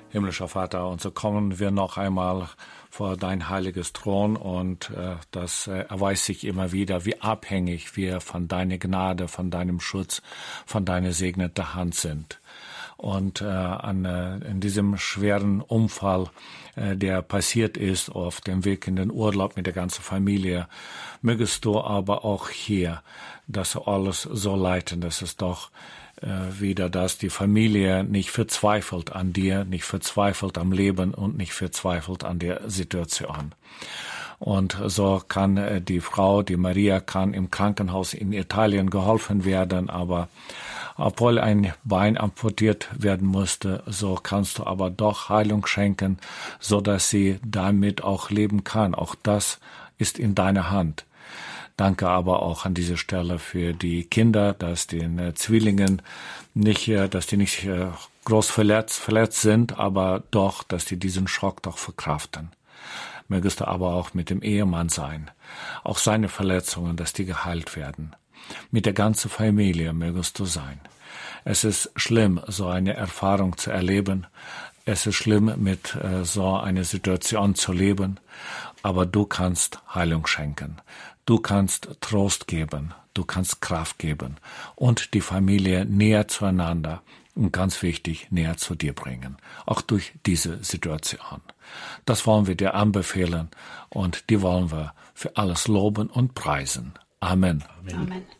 Himmlischer Vater, und so kommen wir noch einmal vor dein heiliges Thron, und das erweist sich immer wieder, wie abhängig wir von deiner Gnade, von deinem Schutz, von deiner segnenden Hand sind. Und in diesem schweren Unfall, der passiert ist auf dem Weg in den Urlaub mit der ganzen Familie, mögest du aber auch hier das alles so leiten, dass es doch wieder, dass die Familie nicht verzweifelt an dir, nicht verzweifelt am Leben und nicht verzweifelt an der Situation. Und so kann die Frau, die Maria, kann im Krankenhaus in Italien geholfen werden, aber obwohl ein Bein amputiert werden musste, so kannst du aber doch Heilung schenken, so dass sie damit auch leben kann. Auch das ist in deiner Hand. Danke aber auch an dieser Stelle für die Kinder, dass den Zwillingen nicht, dass die nicht groß verletzt sind, aber doch, dass die diesen Schock doch verkraften. Mögest du aber auch mit dem Ehemann sein, auch seine Verletzungen, dass die geheilt werden. Mit der ganzen Familie mögest du sein. Es ist schlimm, so eine Erfahrung zu erleben. Es ist schlimm, mit so einer Situation zu leben, aber du kannst Heilung schenken. Du kannst Trost geben, du kannst Kraft geben und die Familie näher zueinander und ganz wichtig, näher zu dir bringen, auch durch diese Situation. Das wollen wir dir anbefehlen und die wollen wir für alles loben und preisen. Amen. Amen.